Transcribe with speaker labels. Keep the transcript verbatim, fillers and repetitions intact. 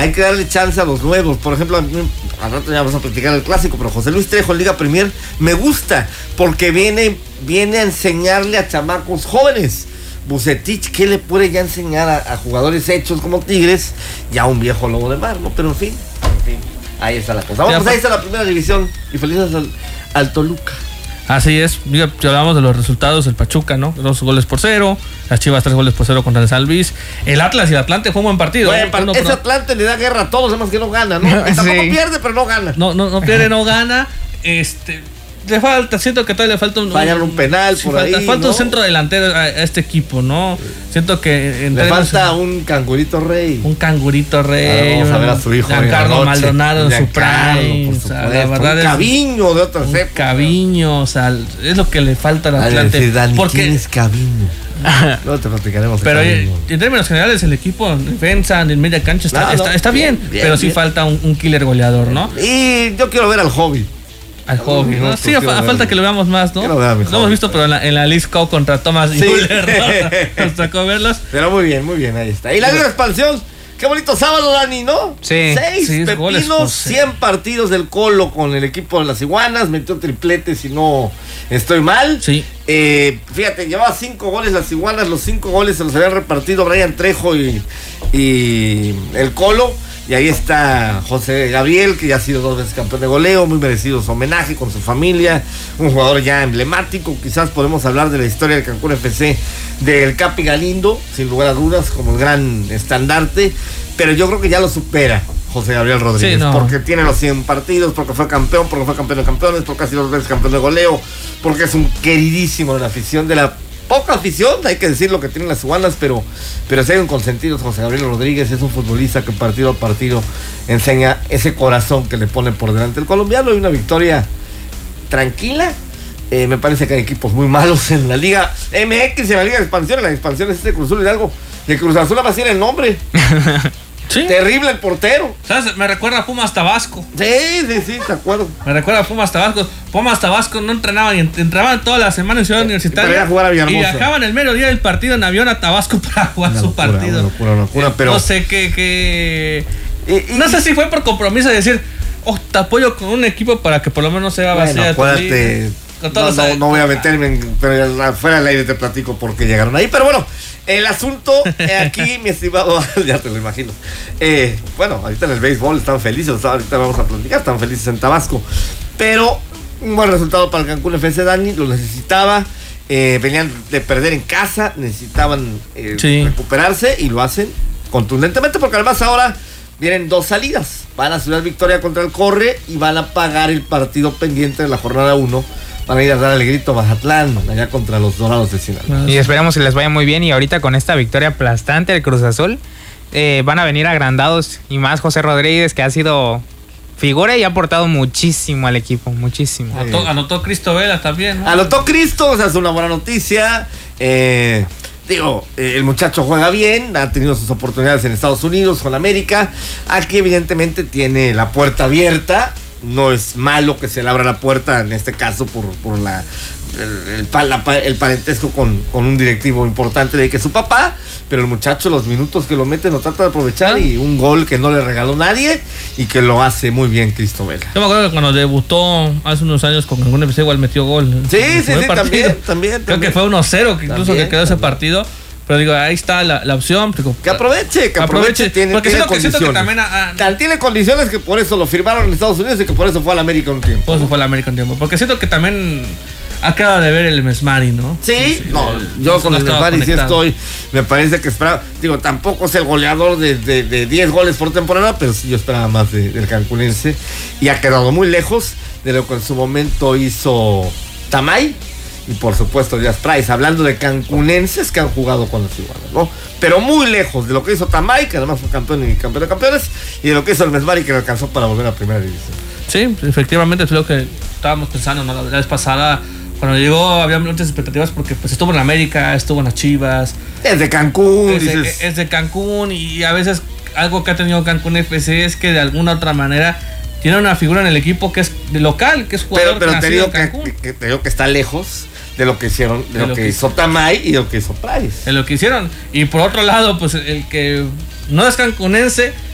Speaker 1: hay que darle chance a los nuevos. Por ejemplo, al rato ya vamos a platicar el clásico, pero José Luis Trejo en Liga Premier me gusta porque viene, viene a enseñarle a chamacos jóvenes. Vucetich, ¿qué le puede ya enseñar a, a jugadores hechos como Tigres y a un viejo Lobo de Mar, ¿no? Pero en fin, en fin, ahí está la cosa. Vamos, pues ahí está la primera división y felices al, al Toluca.
Speaker 2: Así es, ya hablamos de los resultados del Pachuca, ¿no? Dos goles por cero, las Chivas tres goles por cero contra el San Luis, el Atlas y el Atlante fue un buen partido.
Speaker 1: Bueno,
Speaker 2: ¿no?
Speaker 1: Ese pro... Atlante le da guerra a todos, además que no gana, ¿no? Sí. Tampoco pierde, pero no gana.
Speaker 2: No, no, no pierde, no gana, este... Le falta, siento que todavía le falta un,
Speaker 1: Fallan un penal sí, por
Speaker 2: falta,
Speaker 1: ahí.
Speaker 2: Falta
Speaker 1: ¿no?
Speaker 2: un centro delantero a, a este equipo, ¿no? Siento que
Speaker 1: le falta un cangurito rey.
Speaker 2: Un cangurito rey.
Speaker 1: Ahora vamos a ver a su hijo.
Speaker 2: Giancarlo Maldonado en su prime. O sea, la verdad
Speaker 1: un
Speaker 2: es.
Speaker 1: Caviño de otras
Speaker 2: un
Speaker 1: épocas.
Speaker 2: Caviño, o sea, es lo que le falta al Atlante.
Speaker 1: Decir, Dani,
Speaker 2: porque
Speaker 1: ¿quién es Caviño? No te platicaremos.
Speaker 2: Pero en, en términos generales, el equipo en defensa, en media cancha, está, no, no, está, está bien, bien, bien, pero sí bien. falta un, un killer goleador, ¿no?
Speaker 1: Y yo quiero ver al hobby.
Speaker 2: Al hobby, ¿no? Sí, a, a falta que lo veamos más, ¿no? Lo hemos visto, pero en la, en la League Cup contra Thomas sí. Müller, ¿no? Nos tocó verlos.
Speaker 1: Pero muy bien, muy bien, ahí está. Y la Liga de Expansión, qué bonito sábado, Dani, ¿no?
Speaker 3: Sí.
Speaker 1: Seis
Speaker 2: sí,
Speaker 1: pepinos, cien partidos del Colo con el equipo de las Iguanas, metió triplete si no estoy mal.
Speaker 2: Sí.
Speaker 1: Eh, fíjate, llevaba cinco goles las Iguanas, los cinco goles se los habían repartido Brian Trejo y, y el Colo. Y ahí está José Gabriel, que ya ha sido dos veces campeón de goleo, muy merecido su homenaje con su familia, un jugador ya emblemático. Quizás podemos hablar de la historia del Cancún F C, del Capi Galindo, sin lugar a dudas, como el gran estandarte, pero yo creo que ya lo supera José Gabriel Rodríguez, sí, no. porque tiene los cien partidos, porque fue campeón, porque fue campeón de campeones, porque ha sido dos veces campeón de goleo, porque es un queridísimo de la afición, de la poca afición, hay que decir lo que tienen las Iguanas, pero, pero si hay un consentido, José Gabriel Rodríguez es un futbolista que partido a partido enseña ese corazón que le pone por delante el colombiano, y una victoria tranquila. Eh, me parece que hay equipos muy malos en la Liga M X y en la Liga de Expansión. En la expansión es este Cruz Azul Hidalgo, y el Cruz Azul va a decir el nombre. ¿Sí? Terrible el portero.
Speaker 2: ¿Sabes? Me recuerda a Pumas Tabasco.
Speaker 1: Sí, sí, sí, te acuerdo.
Speaker 2: Me recuerda a Pumas Tabasco. Pumas Tabasco no entrenaban, entraban toda la semana en Ciudad eh, Universitaria. Y viajaban el mero día del partido en avión a Tabasco para jugar una su locura, partido. Una locura, una locura, eh, pero... No sé qué... qué... Y, y, no sé si fue por compromiso de decir, oh, te apoyo con un equipo para que por lo menos sea vacía.
Speaker 1: Bueno, acuérdate... No, no, no voy a meterme en, pero fuera del aire te platico por qué llegaron ahí, pero bueno, el asunto aquí, mi estimado, ya te lo imagino. Eh, bueno, ahorita en el béisbol están felices, ahorita vamos a platicar, están felices en Tabasco, pero un buen resultado para el Cancún F C, Dani, lo necesitaba. Eh, venían de perder en casa, necesitaban eh, sí. recuperarse y lo hacen contundentemente, porque además ahora vienen dos salidas. Van a Ciudad Victoria contra el Corre y van a pagar el partido pendiente de la jornada uno. Van a ir a dar el grito a Mazatlán, allá contra los Dorados de Sinaloa.
Speaker 3: Y esperamos que les vaya muy bien. Y ahorita con esta victoria aplastante del Cruz Azul, eh, van a venir agrandados. Y más José Rodríguez, que ha sido figura y ha aportado muchísimo al equipo, muchísimo.
Speaker 2: Anotó, anotó Cristo Vela también, ¿no?
Speaker 1: Anotó Cristo, o sea, es una buena noticia. Eh, digo, eh, el muchacho juega bien, ha tenido sus oportunidades en Estados Unidos con América. Aquí evidentemente tiene la puerta abierta. No es malo que se le abra la puerta, en este caso por, por la, el, el, la, el parentesco con, con un directivo importante de que es su papá, pero el muchacho los minutos que lo mete lo trata de aprovechar, y un gol que no le regaló nadie y que lo hace muy bien Cristo Vela.
Speaker 2: Yo me acuerdo que cuando debutó hace unos años con Cancún F C igual metió gol.
Speaker 1: Sí, sí, sí, también, también.
Speaker 2: Creo
Speaker 1: también.
Speaker 2: que fue uno cero, que incluso también, que quedó también. ese partido. Pero digo, ahí está la, la opción. Digo,
Speaker 1: que aproveche, que aproveche. Tiene,
Speaker 2: porque
Speaker 1: tiene
Speaker 2: siento
Speaker 1: condiciones.
Speaker 2: Que, siento que también a, a,
Speaker 1: tiene condiciones que por eso lo firmaron en Estados Unidos y que por eso fue al América un tiempo.
Speaker 2: Por eso fue al América un tiempo. Porque siento que también ha quedado de ver el Mesmari, ¿no?
Speaker 1: Sí, sí no, el, yo con el Mesmari sí estoy. Me parece que esperaba. Digo, tampoco es el goleador de, de, de diez goles por temporada, pero sí yo esperaba más de, del cancunense. Y ha quedado muy lejos de lo que en su momento hizo Tamay. Y por supuesto Díaz Price, hablando de cancunenses que han jugado con los Iguanas, ¿no? Pero muy lejos de lo que hizo Tamay, que además fue campeón y campeón de campeones, y de lo que hizo el Mesmari, que le alcanzó para volver a primera división.
Speaker 2: Sí, efectivamente es lo que estábamos pensando, ¿no? La vez pasada, cuando llegó, había muchas expectativas porque pues estuvo en América, estuvo en las Chivas.
Speaker 1: Es de Cancún,
Speaker 2: es de,
Speaker 1: dices.
Speaker 2: es de Cancún, y a veces algo que ha tenido Cancún F C es que de alguna otra manera tiene una figura en el equipo que es de local, que es jugador.
Speaker 1: Pero, pero
Speaker 2: que
Speaker 1: te, digo que, que, que, te digo que está lejos de lo que hicieron, de, de lo, lo que, que hizo Tamay y de lo que hizo Price.
Speaker 2: De lo que hicieron. Y por otro lado, pues el que no es cancunense,